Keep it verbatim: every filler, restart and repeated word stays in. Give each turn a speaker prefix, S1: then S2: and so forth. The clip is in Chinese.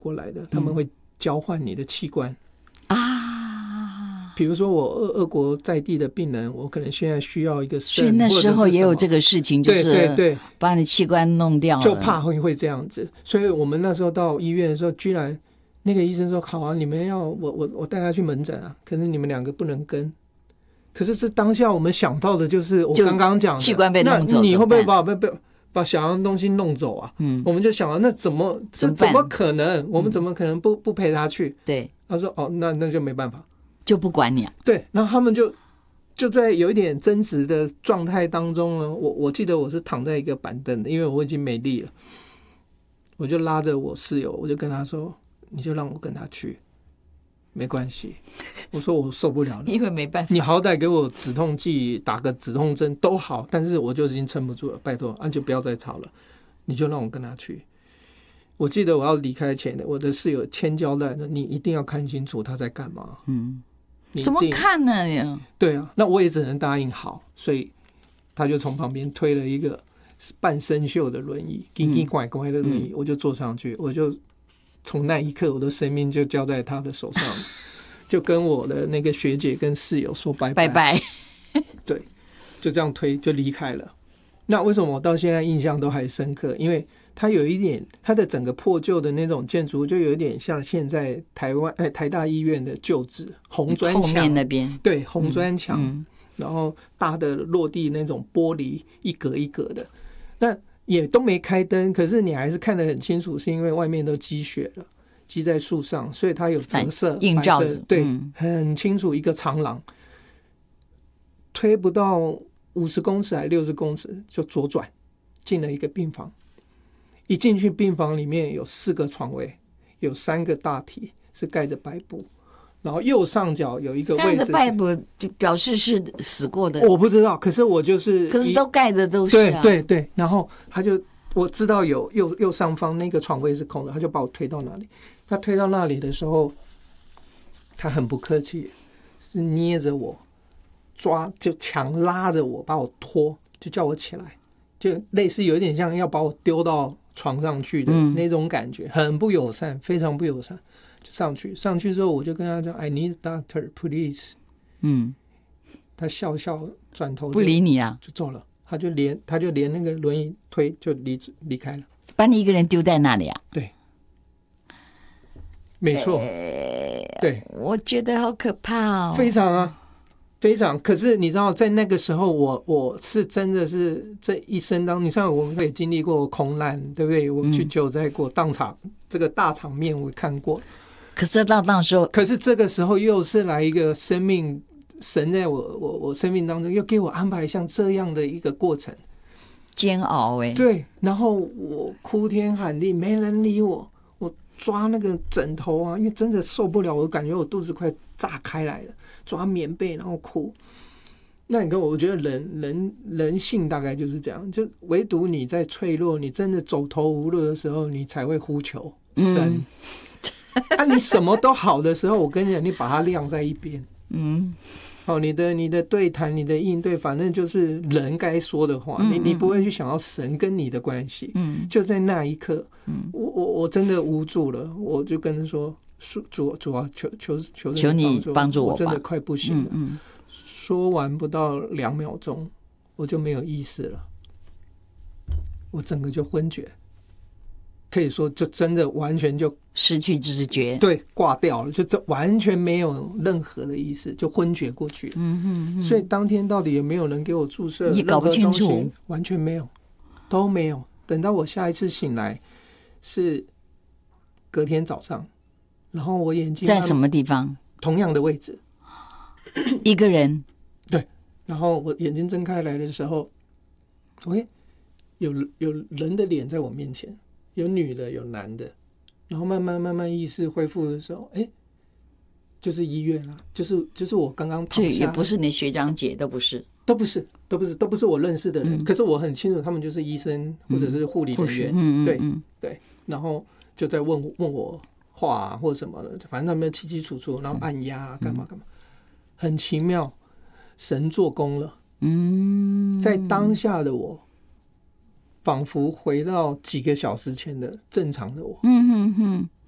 S1: 过来的，他们会交换你的器官
S2: 啊。
S1: 比如说我俄俄国在地的病人，我可能现在需要一个肾，
S2: 所以那时候也有这个事情，就是
S1: 对对对，
S2: 把你器官弄掉了，
S1: 就怕会会这样子。所以我们那时候到医院的时候，居然那个医生说：“好啊，你们要我我我带他去门诊啊，可是你们两个不能跟。”可是这当下我们想到的就是我刚刚讲的
S2: 器官被弄走，
S1: 那你会不会把被被把想要的东西弄走啊？
S2: 嗯，
S1: 我们就想到那怎么这怎么可能？我们怎么可能不不陪他去？
S2: 对，
S1: 他说：“哦，那那就没办法，
S2: 就不管你啊。”
S1: 对，然后他们就就在有一点争执的状态当中呢。我我记得我是躺在一个板凳的，因为我已经没力了，我就拉着我室友，我就跟他说：“你就让我跟他去。”没关系，我说我受不了了，
S2: 因为没办法，
S1: 你好歹给我止痛剂，打个止痛针都好，但是我就已经撑不住了，拜托，啊就不要再吵了，你就让我跟他去。我记得我要离开前，我的室友千交代的，你一定要看清楚他在干嘛。
S2: 嗯，
S1: 你
S2: 怎么看呢？
S1: 对啊，那我也只能答应好，所以他就从旁边推了一个半生锈的轮椅，奇奇怪怪的轮椅，嗯、我就坐上去，我就。从那一刻，我的生命就交在他的手上，就跟我的那个学姐跟室友说拜拜
S2: 拜拜。
S1: 对，就这样推就离开了。那为什么我到现在印象都还深刻？因为它有一点，它的整个破旧的那种建筑，就有一点像现在台湾哎台大医院的旧址红砖墙
S2: 后面那边，
S1: 对，红砖墙、嗯嗯，然后大的落地那种玻璃一格一格的，那。也都没开灯，可是你还是看得很清楚，是因为外面都积雪了，积在树上，所以它有折射
S2: 映照子，
S1: 对、
S2: 嗯，
S1: 很清楚一个长廊，推不到五十公尺还六十公尺就左转进了一个病房，一进去病房里面有四个床位，有三个大体是盖着白布。然后右上角有一个位置，
S2: 盖着白布就表示是死过的。
S1: 我不知道，可是我就是，
S2: 可是都盖的都是、啊。
S1: 对对对，然后他就我知道有右右上方那个床位是空的，他就把我推到那里。他推到那里的时候，他很不客气，是捏着我，抓就强拉着我，把我拖，就叫我起来，就类似有一点像要把我丢到床上去的那种感觉，嗯、很不友善，非常不友善。就上去，上去之后我就跟他讲 "I need doctor, please."
S2: 嗯，
S1: 他笑笑转头
S2: 不理你啊，
S1: 就走了。他就连他就连那个轮椅推就离离开了，
S2: 把你一个人丢在那里啊？
S1: 对，没错、
S2: 欸，
S1: 对，
S2: 我觉得好可怕哦，
S1: 非常啊，非常。可是你知道，在那个时候我，我我是真的是这一生当中，你像我们也经历过空难，对不对？我们去救灾过，当场、嗯、这个大场面我看过。
S2: 可是到那时候，
S1: 可是这个时候又是来一个生命神在我我我生命当中又给我安排像这样的一个过程，
S2: 煎熬哎、欸，
S1: 对，然后我哭天喊地，没人理我，我抓那个枕头啊，因为真的受不了，我感觉我肚子快炸开来了，抓棉被然后哭。那你跟我，我觉得人人人性大概就是这样，就唯独你在脆弱，你真的走投无路的时候，你才会呼求神。嗯啊，你什么都好的时候，我跟你讲，你把它晾在一边。嗯，哦，你的你的对谈，你的应对，反正就是人该说的话，嗯、你你不会去想到神跟你的关系。嗯，就在那一刻，嗯，我我我真的无助了，我就跟他说：“主主啊，求求求
S2: 求你帮助我，
S1: 我真的快不行了。嗯”嗯，说完不到两秒钟，我就没有意识了，我整个就昏厥。可以说，就真的完全就
S2: 失去知觉，
S1: 对，挂掉了，就这完全没有任何的意识，就昏厥过去。嗯哼哼，所以当天到底有没有人给我注射，
S2: 你搞不清楚，
S1: 完全没有，都没有。等到我下一次醒来是隔天早上，然后我眼睛
S2: 在什么地方？
S1: 同样的位置，
S2: 一个人。
S1: 对，然后我眼睛睁开来的时候，喂，有有人的脸在我面前。有女的，有男的，然后慢慢慢慢意识恢复的时候，哎，就是医院啊，就是就是我刚刚躺下，
S2: 也不是你学长姐，都不是，
S1: 都不是，都不是，都不是我认识的人。嗯、可是我很清楚，他们就是医生或者是护理人员，
S2: 嗯、
S1: 对、
S2: 嗯、
S1: 对，然后就在问问我话啊或什么的，反正他们清清楚楚，然后按压啊，干嘛干嘛，很奇妙，神做工了。嗯，在当下的我。仿佛回到几个小时前的正常的我，嗯哼哼，